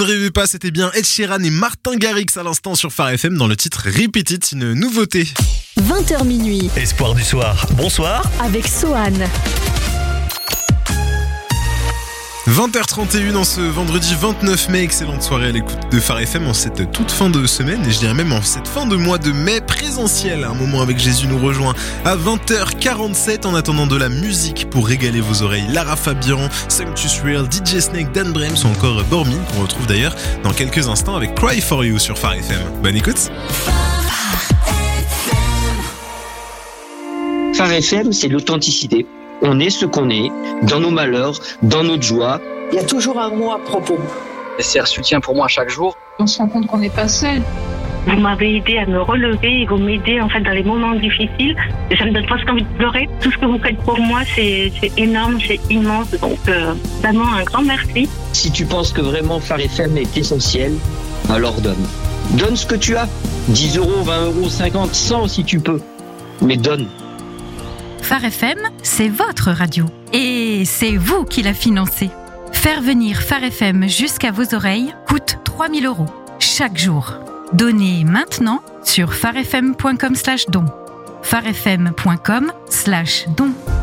rêvez pas, c'était bien Ed Sheeran et Martin Garrix à l'instant sur Phare FM dans le titre Repeat It, une nouveauté. 20h minuit. Espoir du soir, bonsoir. Avec Sohan. 20h31 en ce vendredi 29 mai, excellente soirée à l'écoute de Phare FM en cette toute fin de semaine et je dirais même en cette fin de mois de mai présentiel. Un moment avec Jésus nous rejoint à 20h47 en attendant de la musique pour régaler vos oreilles. Lara Fabian, Sanctus Real, DJ Snake, Dan Brems ou encore Bormin qu'on retrouve d'ailleurs dans quelques instants avec Cry For You sur Phare FM. Bonne écoute. Phare FM, c'est l'authenticité. On est ce qu'on est, dans nos malheurs, dans notre joie. Il y a toujours un mot à propos. C'est un soutien pour moi chaque jour. On se rend compte qu'on n'est pas seul. Vous m'avez aidé à me relever et vous m'aidez en fait dans les moments difficiles. Ça me donne presque envie de pleurer. Tout ce que vous faites pour moi, c'est énorme, c'est immense. Donc vraiment un grand merci. Si tu penses que vraiment Phare FM est essentiel, alors donne. Donne ce que tu as. 10 euros, 20 euros, 50, 100 si tu peux. Mais donne. Phare FM, c'est votre radio. Et c'est vous qui la financez. Faire venir Phare FM jusqu'à vos oreilles coûte 3 000 € chaque jour. Donnez maintenant sur pharefm.com/don. pharefm.com/don.